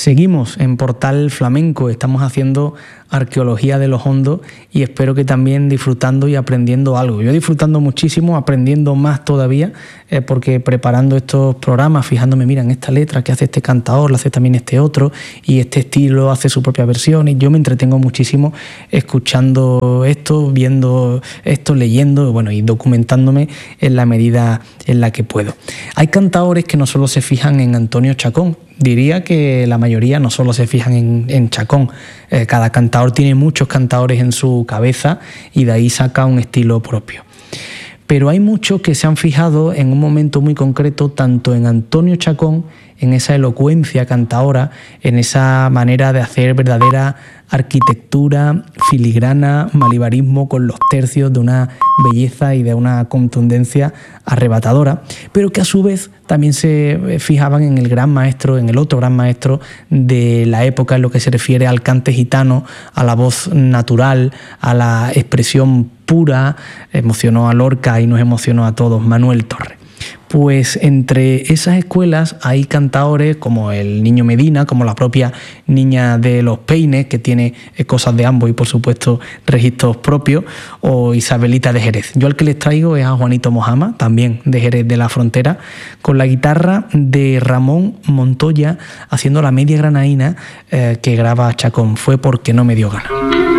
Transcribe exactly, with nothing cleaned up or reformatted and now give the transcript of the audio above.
Seguimos en Portal Flamenco, estamos haciendo arqueología de los hondos y espero que también disfrutando y aprendiendo algo. Yo disfrutando muchísimo, aprendiendo más todavía, eh, porque preparando estos programas, fijándome, mira, en esta letra que hace este cantador, la hace también este otro, y este estilo hace su propia versión, y yo me entretengo muchísimo escuchando esto, viendo esto, leyendo, bueno, y documentándome en la medida en la que puedo. Hay cantadores que no solo se fijan en Antonio Chacón, diría que la mayoría no solo se fijan en, en Chacón, eh, cada cantador tiene muchos cantadores en su cabeza y de ahí saca un estilo propio. Pero hay muchos que se han fijado en un momento muy concreto tanto en Antonio Chacón, en esa elocuencia cantadora, en esa manera de hacer verdadera arquitectura, filigrana, malabarismo con los tercios, de una belleza y de una contundencia arrebatadora, pero que a su vez también se fijaban en el gran maestro, en el otro gran maestro de la época en lo que se refiere al cante gitano, a la voz natural, a la expresión pura. Emocionó a Lorca y nos emocionó a todos Manuel Torre. Pues entre esas escuelas hay cantadores como el Niño Medina, como la propia Niña de los Peines, que tiene cosas de ambos y por supuesto registros propios, o Isabelita de Jerez. Yo al que les traigo es a Juanito Mojama, también de Jerez de la Frontera, con la guitarra de Ramón Montoya haciendo la media granaína eh, que graba Chacón. Fue porque no me dio gana.